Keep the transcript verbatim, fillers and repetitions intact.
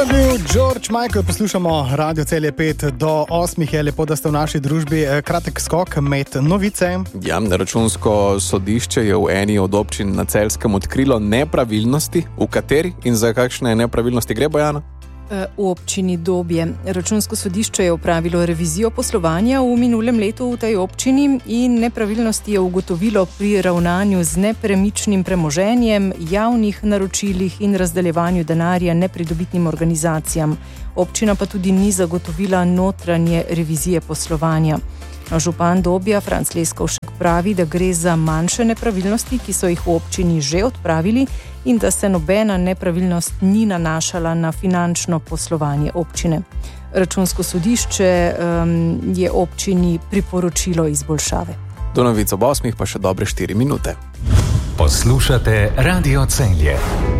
je bil George Michael, poslušamo Radio Celje pet do osmih, je lepo, da ste v naši družbi. Kratek skok med novice. Ja, Računsko sodišče je v eni od občin na Celjskem odkrilo nepravilnosti. V kateri in za kakšne nepravilnosti gre, Bojana? V občini Dobje. Računsko sodišče je opravilo revizijo poslovanja v minulem letu v tej občini in nepravilnosti je ugotovilo pri ravnanju z nepremičnim premoženjem, javnih naročilih in razdeljevanju denarja nepridobitnim organizacijam. Občina pa tudi ni zagotovila notranje revizije poslovanja. Župan Dobja Franc Leskovšek pravi, da gre za manjše nepravilnosti, ki so jih v občini že odpravili in da se nobena nepravilnost ni nanašala na finančno poslovanje občine. Računsko sodišče um, je občini priporočilo izboljšave. Do novic ob osmih pa še dobre štiri minute. Poslušate Radio Celje.